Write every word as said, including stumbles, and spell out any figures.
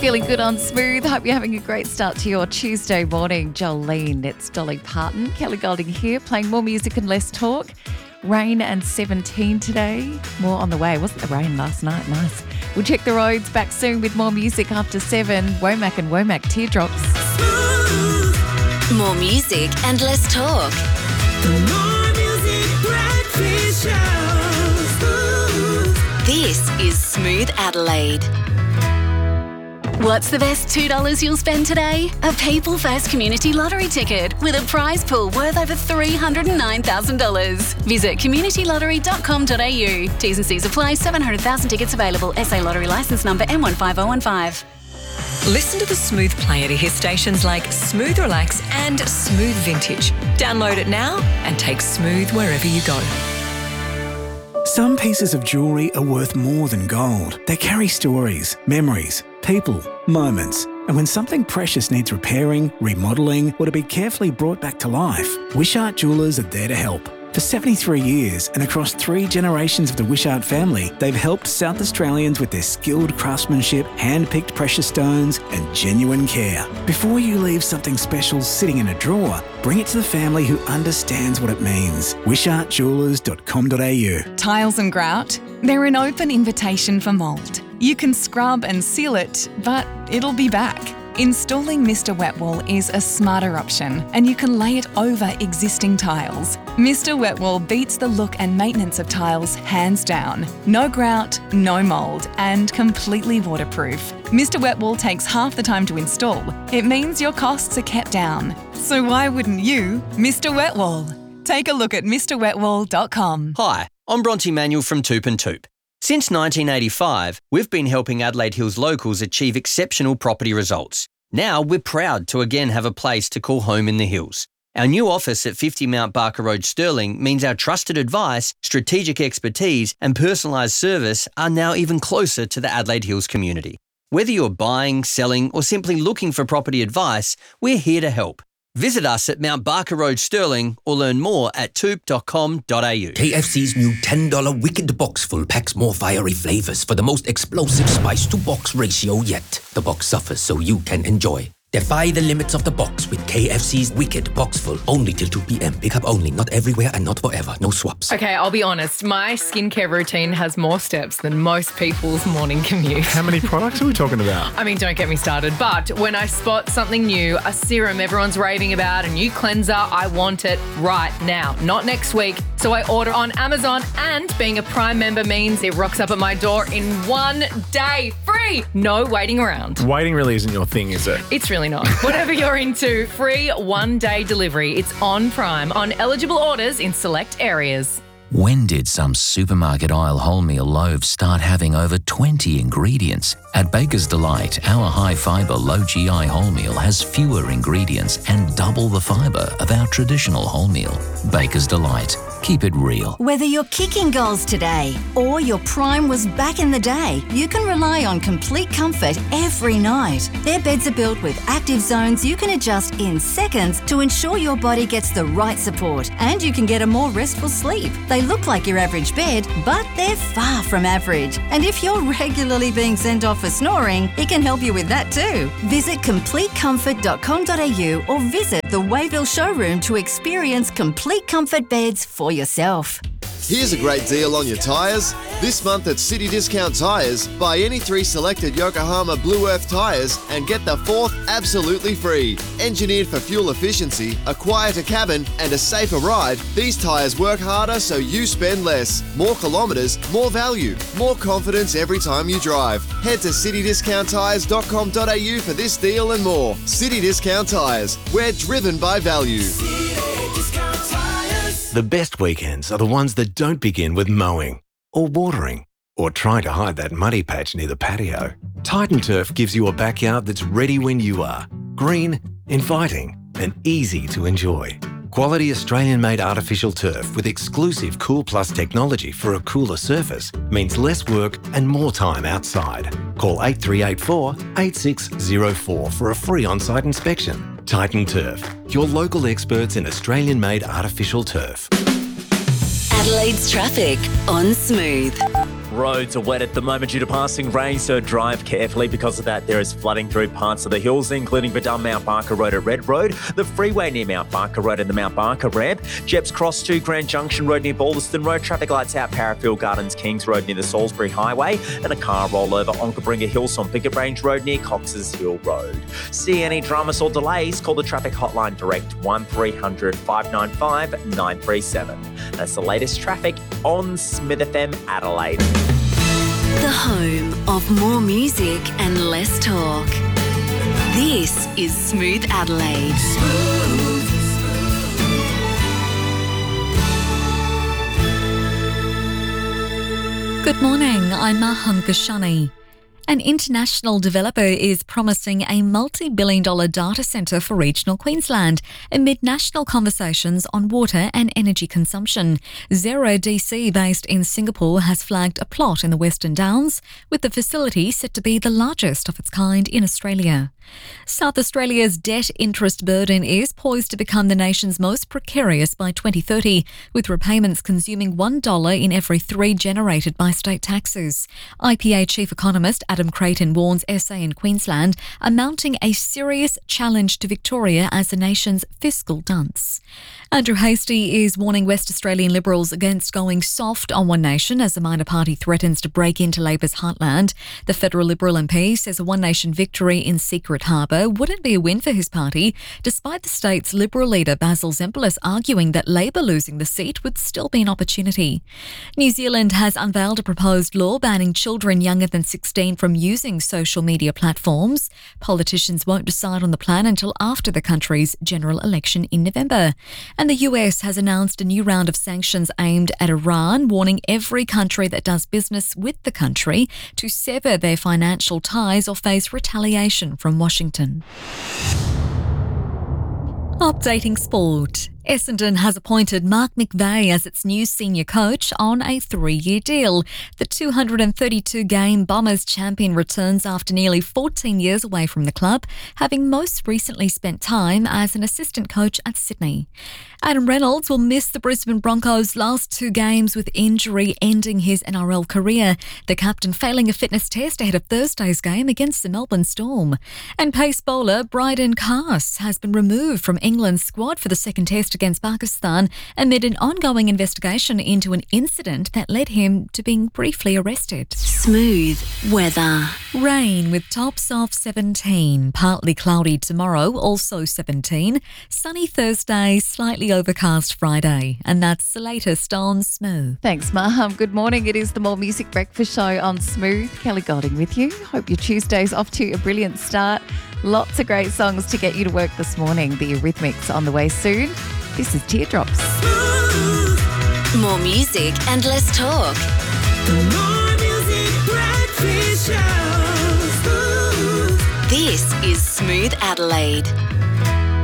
feeling good on Smooth. Hope you're having a great start to your Tuesday morning. Jolene, it's Dolly Parton. Kelly Golding here, playing more music and less talk. Rain and seventeen today. More on the way. Wasn't the rain last night? Nice. We'll check the roads. Back soon with more music after seven. Womack and Womack Teardrops. More music and less talk. More music, breakfast show. This is Smooth Adelaide. What's the best two dollars you'll spend today? A People First Community Lottery ticket with a prize pool worth over three hundred nine thousand dollars. Visit community lottery dot com dot a u. T's and C's apply. seven hundred thousand tickets available. S A Lottery licence number M one five oh one five. Listen to the Smooth player to hear stations like Smooth Relax and Smooth Vintage. Download it now and take Smooth wherever you go. Some pieces of jewellery are worth more than gold. They carry stories, memories, people, moments. And when something precious needs repairing, remodelling, or to be carefully brought back to life, Wishart Jewellers are there to help. For seventy-three years and across three generations of the Wishart family, they've helped South Australians with their skilled craftsmanship, hand-picked precious stones and genuine care. Before you leave something special sitting in a drawer, bring it to the family who understands what it means. wishart jewellers dot com dot a u. Tiles and grout, they're an open invitation for mould. You can scrub and seal it, but it'll be back. Installing Mister Wet Wall is a smarter option, and you can lay it over existing tiles. Mister Wet Wall beats the look and maintenance of tiles hands down. No grout, no mould, and completely waterproof. Mister Wet Wall takes half the time to install. It means your costs are kept down. So why wouldn't you, Mister Wet Wall? Take a look at mr wet wall dot com. Hi, I'm Bronte Manuel from Toop and Toop. Since nineteen eighty-five, we've been helping Adelaide Hills locals achieve exceptional property results. Now we're proud to again have a place to call home in the hills. Our new office at fifty Mount Barker Road, Stirling, means our trusted advice, strategic expertise and personalised service are now even closer to the Adelaide Hills community. Whether you're buying, selling or simply looking for property advice, we're here to help. Visit us at Mount Barker Road, Stirling, or learn more at toop dot com dot a u. K F C's new ten dollar Wicked Box Full packs more fiery flavours for the most explosive spice-to-box ratio yet. The box suffers so you can enjoy. Defy the limits of the box with K F C's Wicked Box Full. Only till two p.m. Pick up only, not everywhere and not forever. No swaps. Okay, I'll be honest. My skincare routine has more steps than most people's morning commute. How many products are we talking about? I mean, don't get me started. But when I spot something new, a serum everyone's raving about, a new cleanser, I want it right now, not next week. So I order on Amazon, and being a Prime member means it rocks up at my door in one day. Free! No waiting around. Waiting really isn't your thing, is it? It's really not. Whatever you're into, free one-day delivery. It's on Prime on eligible orders in select areas. When did some supermarket aisle wholemeal loaves start having over twenty ingredients? At Baker's Delight, our high-fibre, low-G I wholemeal has fewer ingredients and double the fibre of our traditional wholemeal. Baker's Delight. Keep it real. Whether you're kicking goals today or your prime was back in the day, you can rely on Complete Comfort every night. Their beds are built with active zones you can adjust in seconds to ensure your body gets the right support and you can get a more restful sleep. They look like your average bed, but they're far from average. And if you're regularly being sent off for snoring, it can help you with that too. Visit complete comfort dot com dot a u or visit the Wayville showroom to experience Complete Comfort beds for yourself. Here's a great deal on your tyres. This month at City Discount Tyres, buy any three selected Yokohama Blue Earth tyres and get the fourth absolutely free. Engineered for fuel efficiency, a quieter cabin and a safer ride, these tyres work harder so you spend less. More kilometres, more value, more confidence every time you drive. Head to city discount tyres dot com dot a u for this deal and more. City Discount Tyres, we're driven by value. The best weekends are the ones that don't begin with mowing or watering or trying to hide that muddy patch near the patio. Titan Turf gives you a backyard that's ready when you are. Green, inviting and easy to enjoy. Quality Australian-made artificial turf with exclusive Cool Plus technology for a cooler surface means less work and more time outside. Call eight three eight four, eight six zero four for a free on-site inspection. Titan Turf, your local experts in Australian-made artificial turf. Adelaide's traffic on Smooth. roads are wet at the moment due to passing rain, so drive carefully. Because of that, there is flooding through parts of the hills, including Badum Mount Barker Road at Red Road, the freeway near Mount Barker Road and the Mount Barker ramp, Jeps Cross to Grand Junction Road near Balderston Road, traffic lights out Parafield Gardens Kings Road near the Salisbury Highway, and a car rollover on Cabringa Hills on Picket Range Road near Cox's Hill Road. See any dramas or delays, call the traffic hotline direct one three hundred, five nine five, nine three seven. That's the latest traffic on Smith F M Adelaide. The home of more music and less talk. This is Smooth Adelaide. Good morning, I'm Maham Kashani. An international developer is promising a multi-billion dollar data centre for regional Queensland amid national conversations on water and energy consumption. Zero D C, based in Singapore, has flagged a plot in the Western Downs, with the facility set to be the largest of its kind in Australia. South Australia's debt interest burden is poised to become the nation's most precarious by twenty thirty, with repayments consuming one dollar in every three generated by state taxes. I P A chief economist Adam Creighton warns S A and Queensland are mounting a serious challenge to Victoria as the nation's fiscal dunce. Andrew Hastie is warning West Australian Liberals against going soft on One Nation as the minor party threatens to break into Labor's heartland. The federal Liberal M P says a One Nation victory in Secret Harbour wouldn't be a win for his party, despite the state's Liberal leader Basil Zempilas arguing that Labor losing the seat would still be an opportunity. New Zealand has unveiled a proposed law banning children younger than sixteen from using social media platforms. Politicians won't decide on the plan until after the country's general election in November. And the U S has announced a new round of sanctions aimed at Iran, warning every country that does business with the country to sever their financial ties or face retaliation from Washington. Updating sport. Essendon has appointed Mark McVeigh as its new senior coach on a three-year deal. The two hundred thirty-two game Bombers champion returns after nearly fourteen years away from the club, having most recently spent time as an assistant coach at Sydney. Adam Reynolds will miss the Brisbane Broncos' last two games with injury ending his N R L career, the captain failing a fitness test ahead of Thursday's game against the Melbourne Storm. And pace bowler Bryden Cass has been removed from England's squad for the second test against Pakistan amid an ongoing investigation into an incident that led him to being briefly arrested. Smooth weather. Rain with tops of seventeen. Partly cloudy tomorrow, also seventeen. Sunny Thursday, slightly overcast Friday. And that's the latest on Smooth. Thanks, Maham. Good morning. It is the More Music Breakfast Show on Smooth. Kelly Golding with you. Hope your Tuesday's off to a brilliant start. Lots of great songs to get you to work this morning. The Eurythmics on the way soon. This is Teardrops. More music and less talk. More music breakfast show. This is Smooth Adelaide.